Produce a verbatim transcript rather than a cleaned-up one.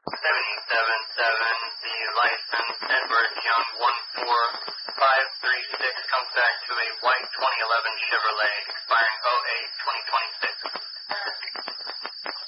seven seven, the license, Edward Young, one four five three six, comes back to a white twenty eleven Chevrolet, expiring oh eight twenty twenty-six.